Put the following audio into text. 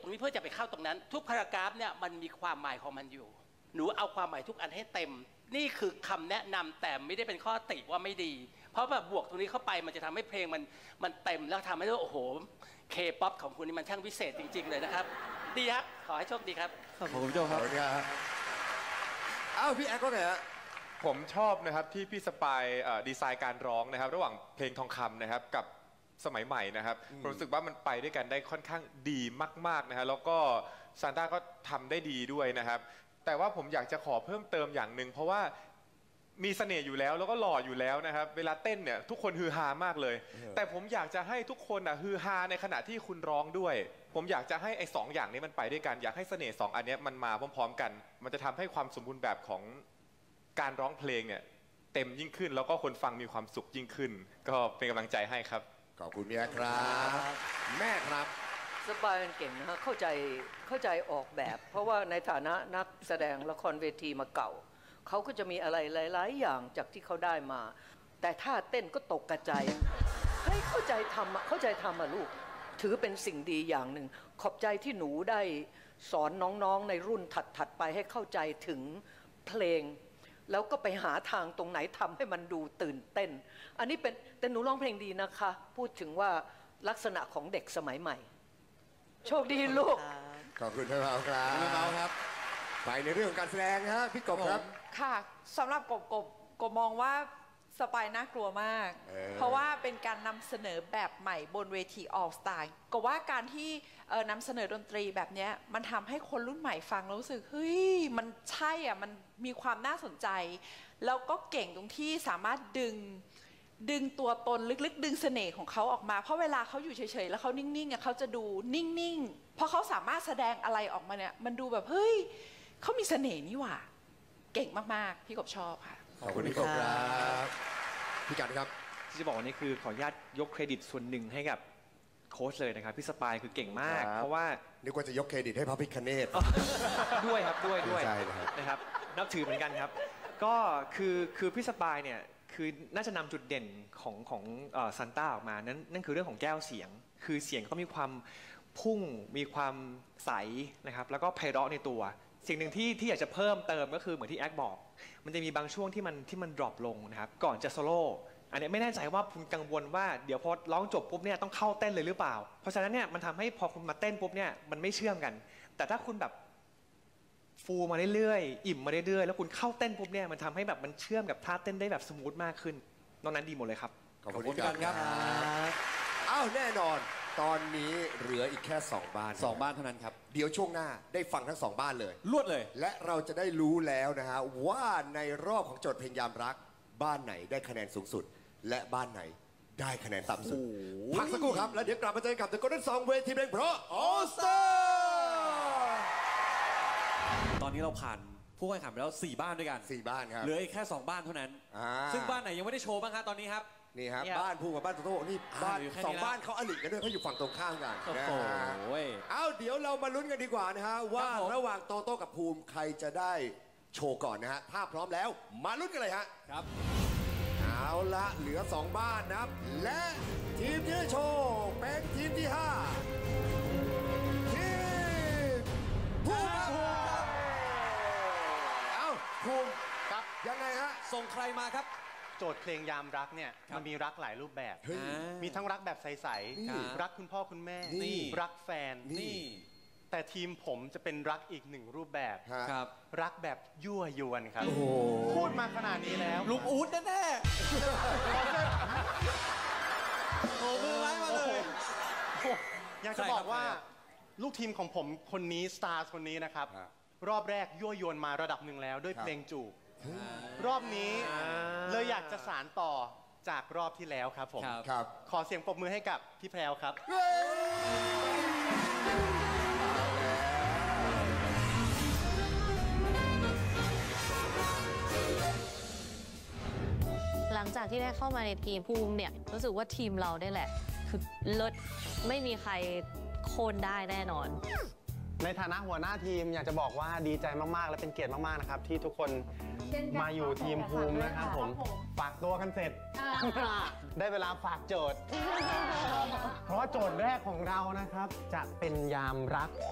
รงนี้เพื่อจะไปเข้าตรงนั้นทุกพารากราฟเนี่ยมันมีความหมายของมันอยู่หนูเอาความหมายทุกอันให้เต็มนี่คือคำแนะนำแต่ไม่ได้เป็นข้อติว่าไม่ดีเพราะแบบบวกตรงนี้เข้าไปมันจะทำให้เพลงมันเต็มแล้วทำให้โอ้โหเคป๊อปของคุณนี่มันช่างพิเศษจริงๆเลยนะครับดีครับขอให้โชคดีครับขอบคุณโจครับอ้าวพี่แอ๊กก็ไงฮะผมชอบนะครับที่พี่สปายดีไซน์การร้องนะครับระหว่างเพลงทองคำนะครับกับสมัยใหม่นะครับผมรู้สึกว่ามันไปด้วยกันได้ค่อนข้างดีมากๆนะฮะแล้วก็ซานต้าก็ทำได้ดีด้วยนะครับแต่ว่าผมอยากจะขอเพิ่มเติมอย่างหนึ่งเพราะว่ามีเสน่ห์อยู่แล้วแล้วก็หล่ออยู่แล้วนะครับเวลาเต้นเนี่ยทุกคนฮือฮามากเลยแต่ผมอยากจะให้ทุกคนฮือฮาในขณะที่คุณร้องด้วยผมอยากจะให้ไอ้2อย่างนี้มันไปด้วยกันอยากให้เสน่ห์2อันนี้มันมาพร้อมๆกันมันจะทำให้ความสมบูรณ์แบบของการร้องเพลงเนี่ยเต็มยิ่งขึ้นแล้วก็คนฟังมีความสุขยิ่งขึ้นก็เป็นกำลังใจให้ครับขอบคุณแม่ครับแม่ครับสปายเก่งนะฮะเข้าใจออกแบบเพราะว่าในฐานะนักแสดงละครเวทีมาเก่าเขาก็จะมีอะไรหลายๆอย่างจากที่เขาได้มาแต่ถ้าเต้นก็ตกกระจายให้เข้าใจทำอ่ะลูกถือเป็นสิ่งดีอย่างหนึ่งขอบใจที่หนูได้สอนน้องๆในรุ่นถัดไปให้เข้าใจถึงเพลงแล้วก็ไปหาทางตรงไหนทำให้มันดูตื่นเต้นอันนี้เป็นแต่หนูร้องเพลงดีนะคะพูดถึงว่าลักษณะของเด็กสมัยใหม่โชคดีลูกขอบคุณท่านเมาครับไปในเรื่องของการแสดงฮะพี่กบครับค่ะสำหรับกบมองว่าสปายน่ากลัวมากเพราะว่าเป็นการนำเสนอแบบใหม่บนเวทีออลสตาร์ก็ว่าการที่นำเสนอดนตรีแบบนี้มันทำให้คนรุ่นใหม่ฟังแล้วรู้สึกเฮ้ยมันใช่อ่ะมันมีความน่าสนใจแล้วก็เก่งตรงที่สามารถดึงตัวตนลึกๆดึงเสน่ห์ของเขาออกมาเพราะเวลาเขาอยู่เฉยๆแล้วเขานิ่งๆอ่ะเขาจะดูนิ่งๆเพราะเขาสามารถแสดงอะไรออกมาเนี่ยมันดูแบบเฮ้ยเขามีเสน่ห์นี่หว่าเก่งมากๆพี่กบชอบค่ะขอบคุณพี่กบครับพี่กันครับที่จะบอกวันนี้คือขออนุญาตยกเครดิตส่วนหนึ่งให้กับโค้ชเลยนะครับพี่สปายคือเก่งมากเพราะว่านึกว่าจะยกเครดิตให้พระพิฆเนศด้วยครับด้วยนะครับนับถือเหมือนกันครับก็คือพี่สปายเนี่ยคือน่าจะนำจุดเด่นของซันต้าออกมานั่นคือเรื่องของแก้วเสียงคือเสียงเขามีความพุ่งมีความใสนะครับแล้วก็ไพเราะในตัวสิ่งหนึ่งที่อยากจะเพิ่มเติมก็คือเหมือนที่แอคบอกมันจะมีบางช่วงที่มันดรอปลงนะครับก่อนจะโซโล่อันนี้ไม่แน่ใจว่าคุณกังวลว่าเดี๋ยวพอร้องจบปุ๊บเนี่ยต้องเข้าเต้นเลยหรือเปล่าเพราะฉะนั้นเนี่ยมันทำให้พอคุณมาเต้นปุ๊บเนี่ยมันไม่เชื่อมกันแต่ถ้าคุณแบบฟูมาเรื่อยๆอิ่มมาเรื่อยๆแล้วคุณเข้าเต้นปุ๊บเนี่ยมันทำให้แบบมันเชื่อมกับท่าเต้นได้แบบสมูทมากขึ้นนอกนั้นดีหมดเลยครับขอบคุณกันครับอ้าวแน่นอนตอนนี้เหลืออีกแค่2 บ้านเท่านั้นครับเดี๋ยวช่วงหน้าได้ฟังทั้ง2 บ้านเลยรวดเลยและเราจะได้รู้แล้วนะฮะว่าในรอบของโจทย์เพลงยามรักบ้านไหนได้คะแนนสูงสุดและบ้านไหนได้คะแนนต่ำสุดพักสักครู่ครับแล้วเดี๋ยวกลับมาเจอกับ The Golden Song เวทีเพลงเพราะ All Star ตอนนี้เราผ่านผู้แข่งขันไปแล้ว4 บ้านด้วยกัน 4 บ้านครับเหลืออีกแค่2 บ้านเท่านั้นซึ่งบ้านไหนยังไม่ได้โชว์บ้างครับตอนนี้ครับนี่ครับบ้านภูกับบ้านโตโต้นี่บ้าน2 บ้านเขาอลิกันด้วยเขาอยู่ฝั่งตรงข้ามกันนะฮะเอาเดี๋ยวเรามาลุ้นกันดีกว่านะฮะว่าระหว่างโตโต้กับภูมิใครจะได้โชว์ก่อนนะฮะถ้าพร้อมแล้วมาลุ้นกันเลยฮะครับเอาละเหลือ2 บ้านนะครับและทีมที่โชว์เป็นทีมที่5ทีมภูมิครับเอาภูมิครับยังไงฮะส่งใครมาครับโจทย์เพลงยามรักเนี่ยมันมีรักหลายรูปแบบมีทั้งรักแบบใสๆรักคุณพ่อคุณแม่รักแฟนแต่ทีมผมจะเป็นรักอีก1 รูปแบบรักแบบยั่วยวนครับพูดมาขนาดนี้แล้วลุงอู๊ดแน่ๆโอ้มือไม้มาเลยอยากจะบอกว่าลูกทีมของผมคนนี้สตาร์คนนี้นะครับรอบแรกยั่วยวนมาระดับหนึ่งแล้วด้วยเพลงจูบรอบนี้เลยอยากจะสานต่อจากรอบที่แล้วครับผมขอเสียงปรบมือให้กับพี่แพรวครับหลังจากที่ได้เข้ามาในทีมภูมิเนี่ยรู้สึกว่าทีมเราได้แหละคือเลิศไม่มีใครโค่นได้แน่นอนในฐานะหัวหน้าทีมอยากจะบอกว่าดีใจมากๆและเป็นเกียรติมากๆนะครับที่ทุกคนมาอยู่ทีมภูมินะครับผมฝากตัวกันเสร็จได้เวลาฝากโจทย์เพราะว่าโจทย์แรกของเรานะครับจะเป็นยามรัก